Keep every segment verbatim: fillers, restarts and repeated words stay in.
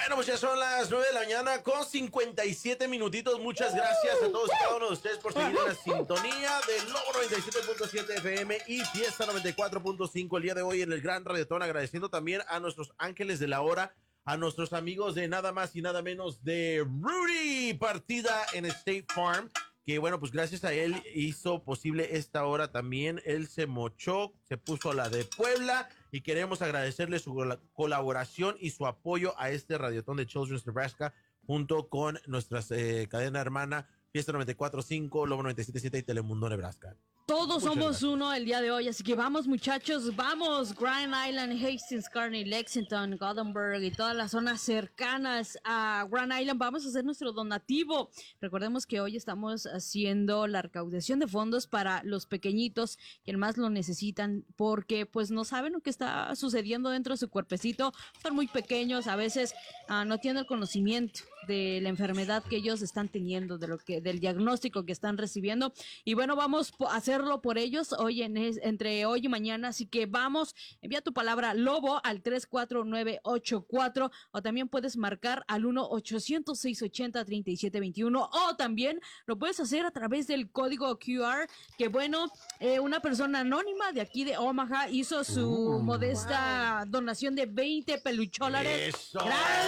Bueno, pues ya son las nueve de la mañana con cincuenta y siete minutitos. Muchas gracias a todos y cada uno de ustedes por seguir en la sintonía de Lobo noventa y siete punto siete F M y Fiesta noventa y cuatro punto cinco el día de hoy en el Gran Radiotón. Agradeciendo también a nuestros ángeles de la hora, a nuestros amigos de nada más y nada menos de Rudy Partida en State Farm, que bueno, pues gracias a él hizo posible esta hora también. Él se mochó, se puso la de Puebla y queremos agradecerle su colaboración y su apoyo a este Radiotón de Children's Nebraska junto con nuestras eh, cadena hermana Fiesta noventa y cuatro punto cinco, Lobo noventa y siete punto siete y Telemundo Nebraska. Todos Muchas somos gracias. uno el día de hoy, así que vamos muchachos, vamos. Grand Island, Hastings, Kearney, Lexington, Gothenburg y todas las zonas cercanas a Grand Island, vamos a hacer nuestro donativo. Recordemos que hoy estamos haciendo la recaudación de fondos para los pequeñitos que más lo necesitan, porque pues no saben lo que está sucediendo dentro de su cuerpecito, son muy pequeños, a veces uh, no tienen el conocimiento de la enfermedad que ellos están teniendo, de lo que, del diagnóstico que están recibiendo, y bueno, vamos a hacer por ellos hoy en es, entre hoy y mañana, así que vamos, envía tu palabra Lobo al tres cuatro nueve ocho cuatro o también puedes marcar al uno ochocientos, seiscientos ochenta, treinta y siete veintiuno o también lo puedes hacer a través del código Q R que bueno, eh, una persona anónima de aquí de Omaha hizo su uh, modesta wow. donación de veinte peluchólares. ¡Eso!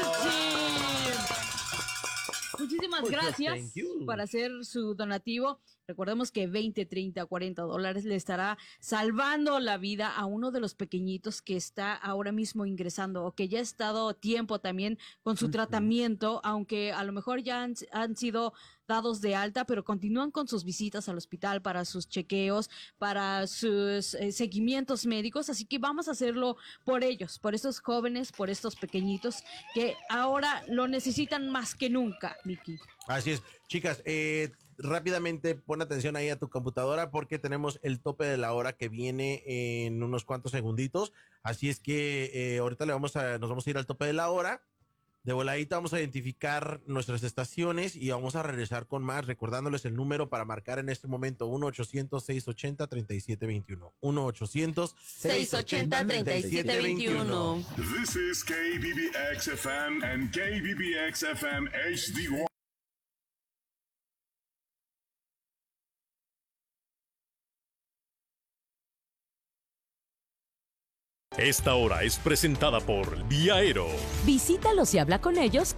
¡Gracias! Muchísimas Muchas gracias por hacer su donativo. Recordemos que veinte, treinta, cuarenta dólares le estará salvando la vida a uno de los pequeñitos que está ahora mismo ingresando o que ya ha estado tiempo también con su uh-huh. tratamiento, aunque a lo mejor ya han, han sido dados de alta, pero continúan con sus visitas al hospital para sus chequeos, para sus eh, seguimientos médicos, así que vamos a hacerlo por ellos, por estos jóvenes, por estos pequeñitos que ahora lo necesitan más que nunca, Miki. Así es, chicas, eh, rápidamente pon atención ahí a tu computadora porque tenemos el tope de la hora que viene en unos cuantos segunditos, así es que eh, ahorita le vamos a, nos vamos a ir al tope de la hora. De voladita vamos a identificar nuestras estaciones y vamos a regresar con más, recordándoles el número para marcar en este momento uno ochocientos, seiscientos ochenta, treinta y siete veintiuno. uno ochocientos, seiscientos ochenta, treinta y siete veintiuno. This is K B B X F M and K B B X F M H D one. Esta hora es presentada por Viaero. Visítalos y habla con ellos